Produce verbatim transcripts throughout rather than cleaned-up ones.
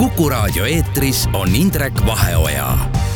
Kuku Raadio eetris on Indrek Vaheoja.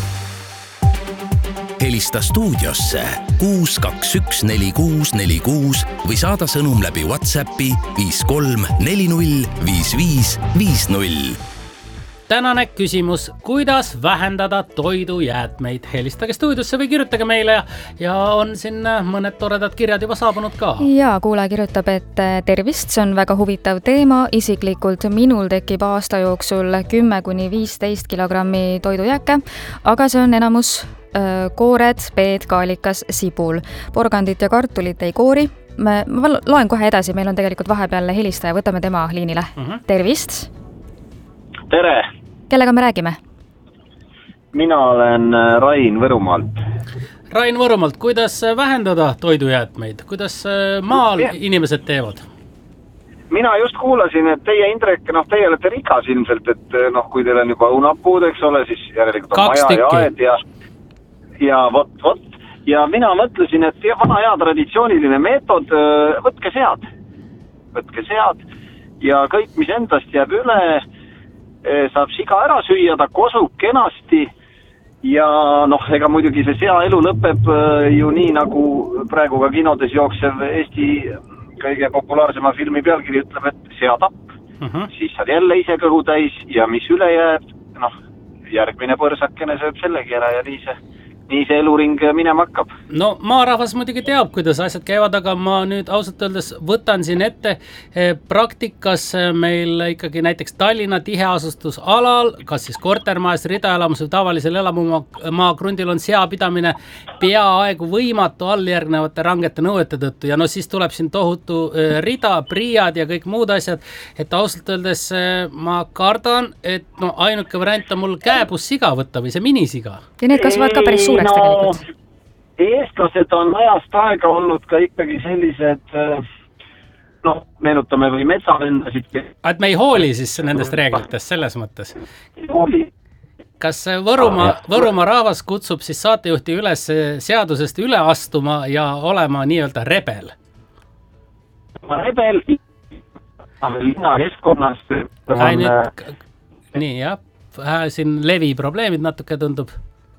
Helista stuudiosse kuus kaks üks neli kuus neli kuus või saada sõnum läbi WhatsAppi viis kolm neli null viis viis viis null. Tänane küsimus, kuidas vähendada toidujäätmeid? Helistage stuudiosse või kirjutage meile ja, ja on siin mõned toredad kirjad juba saabunud ka. Ja kuulaja kirjutab, et tervist, see on väga huvitav teema. Isiklikult minul tekib aasta jooksul kümme kuni viisteist kilogrammi toidujääke, aga see on enamus öö, koored, peed, kaalikas, sibul. Porgandit ja kartulit ei koori. Ma, ma loen kohe edasi, meil on tegelikult vahepeal helistaja, võtame tema liinile. Uh-huh. Tervist! Tere! Kellega me räägime? Mina olen Rain Võrumaalt. Rain Võrumaalt, kuidas vähendada toidujäätmeid? Kuidas maal ja. inimesed teevad? Mina just kuulasin, et teie Indrek, noh, teie olete rikas ilmselt, et noh, kui teil on juba unapuud, eks ole, siis järelikult on Kaks maja tükki. ja aed ja, ja vot, vot. Ja mina mõtlesin, et vana hea traditsiooniline meetod, võtke sead. Võtke sead ja kõik, mis endast jääb üle, saab siga ära süüa, ta kosub kenasti ja noh, ega muidugi see sea elu lõpeb ju nii, nagu praegu ka kinodes jooksev Eesti kõige populaarsema filmi pealkiri ütleb, et seatapp, uh-huh. Siis saad jälle ise kõhu täis ja mis üle jääb, noh, järgmine põrsakene sööb sellegi ära ja nii see nii see eluring minema hakkab. No maarahvas muidugi teab, kuidas asjad käivad, aga ma nüüd ausalt öeldes võtan siin ette praktikas meil ikkagi näiteks Tallinna tiheasustusalal, kas siis kortermajas, ridaelamus või tavalisel elamumaa krundil on seapidamine peaaegu võimatu alljärgnevate rangete nõuete tõttu ja no siis tuleb siin tohutu rida, priiad ja kõik muud asjad, et ausalt öeldes ma kardan, et no ainuke variant on mul kääbussiga võtta või see minisiga. Ja need kasvavad ka päris suureks no, tegelikult. Eestlased on ajast aega olnud ka ikkagi sellised, noh, meenutame või metsavendasid. Et me ei hooli siis nendest reeglitest selles mõttes? Hooli. Kas Võrumaa, Võrumaa rahvas kutsub siis saatejuhti üles seadusest üle astuma ja olema nii-öelda rebel? Rebel, linna keskkonnas. On... Nüüd, nii jah, siin levi probleemid natuke tundub.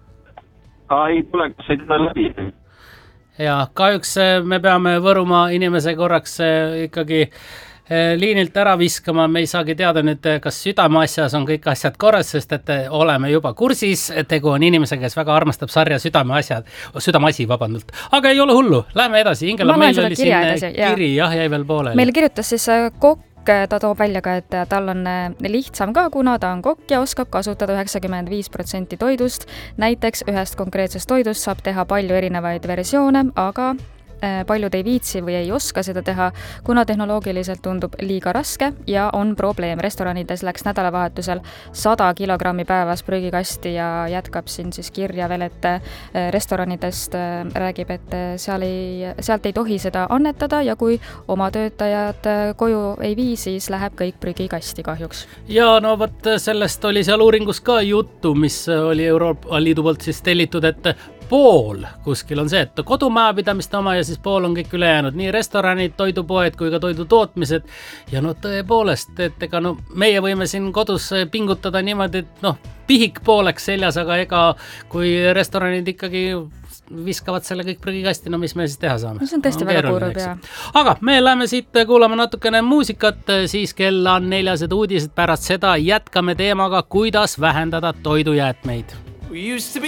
Ei tule, kas ei tule läbi. Ja kahjuks me peame Võrumaa inimese korraks ikkagi liinilt ära viskama, me ei saagi teada nüüd, kas südameasjas on kõik asjad korras, sest et oleme juba kursis, tegu on inimesega, kes väga armastab sarja südameasjad, südameasi, vabandult. Aga ei ole hullu, lähme edasi, Ingela, meil oli siin edasi, kiri, jah, jäi veel pooleli. Meil kirjutas siis kokk, ta toob välja ka, et tal on lihtsam ka, kuna ta on kokk ja oskab kasutada üheksakümmend viis protsenti toidust. Näiteks ühest konkreetsest toidust saab teha palju erinevaid versioone, aga paljud ei viitsi või ei oska seda teha, kuna tehnoloogiliselt tundub liiga raske ja on probleem. Restoranides läks nädalavahetusel sada kilogrammi päevas prügikasti ja jätkab siin siis kirja veel, et restoranidest räägib, et seal ei, sealt ei tohi seda annetada ja kui oma töötajad koju ei vii, siis läheb kõik prügikasti kahjuks. Ja no võt, sellest oli seal uuringus ka juttu, mis oli Euroopa Liidu poolt siis tellitud, et pool kuskil on see, et kodumajapidamiste oma ja siis pool on kõik ülejäänud, nii restoranid, toidupoed kui ka toidutootmised ja no tõepoolest, et ega no meie võime siin kodus pingutada niimoodi, et noh, pihik pooleks seljas, aga ega kui restoranid ikkagi viskavad selle kõik prügikasti, no mis me siis teha saame? No see on tõesti no, väga kurb, jah. Aga me läheme siit kuulama natukene muusikat, siis kell on neljased uudised, pärast seda jätkame teemaga, kuidas vähendada toidujäätmeid. We used to be